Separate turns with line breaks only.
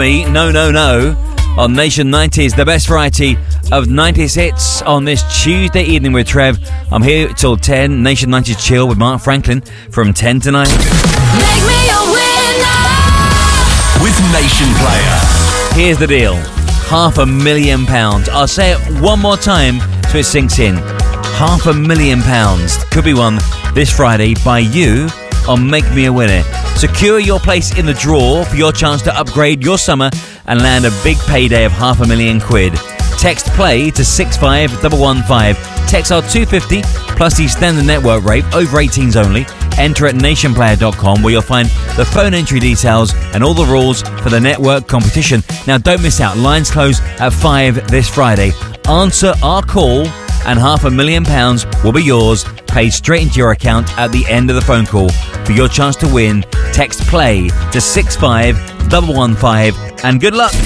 Me, No, No, No on Nation 90s, the best variety of 90s hits on this Tuesday evening with Trev. I'm here till 10, Nation 90s Chill with Mark Franklin from 10 to 9.
Make me a winner
with Nation Player.
Here's the deal, £500,000. I'll say it one more time so it sinks in. £500,000 could be won this Friday by you on Make Me a Winner. Secure your place in the draw for your chance to upgrade your summer and land a big payday of £500,000. Text play to 65115. Text our 250 plus the standard network rate, over 18s only. Enter at nationplayer.com where you'll find the phone entry details and all the rules for the network competition. Now don't miss out, lines close at 5 this Friday. Answer our call and £500,000 will be yours, paid straight into your account at the end of the phone call. For your chance to win, text play to 65115 and good luck.